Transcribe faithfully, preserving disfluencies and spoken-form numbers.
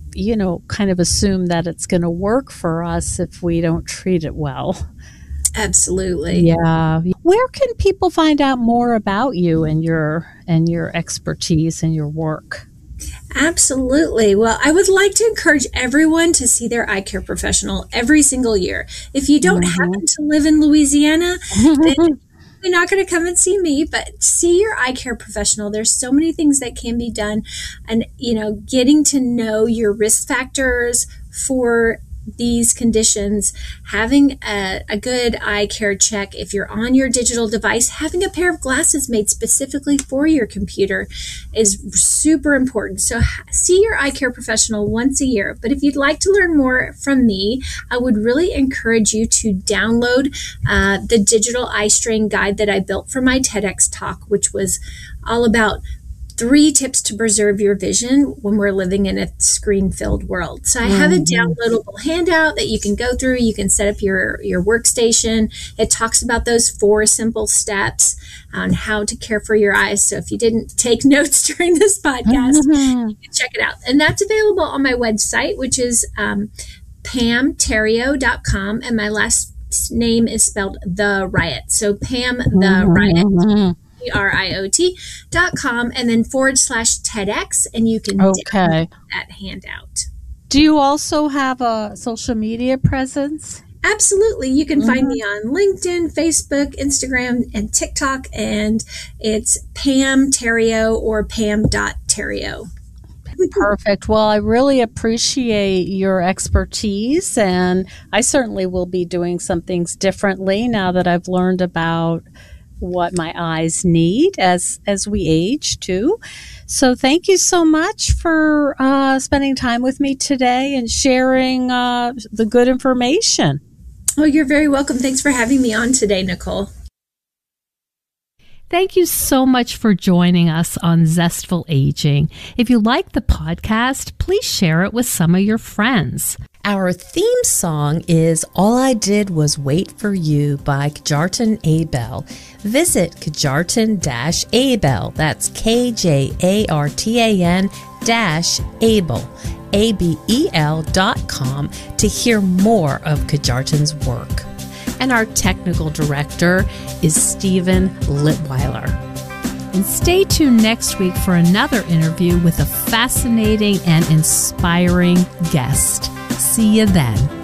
you know, kind of assume that it's going to work for us if we don't treat it well. Absolutely. Yeah. Where can people find out more about you and your and your expertise and your work? Absolutely. Well, I would like to encourage everyone to see their eye care professional every single year. If you don't mm-hmm. happen to live in Louisiana, then you're not going to come and see me, but see your eye care professional. There's so many things that can be done. And, you know, getting to know your risk factors for these conditions, having a, a good eye care check. If you're on your digital device, having a pair of glasses made specifically for your computer is super important. So see your eye care professional once a year. But if you'd like to learn more from me, I would really encourage you to download uh, the digital eye strain guide that I built for my TEDx talk, which was all about three tips to preserve your vision when we're living in a screen-filled world. So I have a downloadable handout that you can go through. You can set up your, your workstation. It talks about those four simple steps on how to care for your eyes. So if you didn't take notes during this podcast, mm-hmm. you can check it out. And that's available on my website, which is um, pam terrio dot com. And my last name is spelled The Riot. So Pam The Riot. Mm-hmm. R I O T dot com and then forward slash TEDx, and you can okay. download that handout. Do you also have a social media presence? Absolutely. You can mm-hmm. find me on LinkedIn, Facebook, Instagram, and TikTok, and it's Pam Terrio or Pam.Terrio. Perfect. Well, I really appreciate your expertise, and I certainly will be doing some things differently now that I've learned about what my eyes need as as we age too. So thank you so much for uh, spending time with me today and sharing uh, the good information. Oh, you're very welcome. Thanks for having me on today, Nicole. Thank you so much for joining us on Zestful Aging. If you like the podcast, please share it with some of your friends. Our theme song is All I Did Was Wait for You by Kjartan Abel. Visit Kjartan-Abel, that's K J A R T A N dash Abel, A B E L dot com to hear more of Kjartan's work. And our technical director is Stephen Litweiler. And stay tuned next week for another interview with a fascinating and inspiring guest. See you then.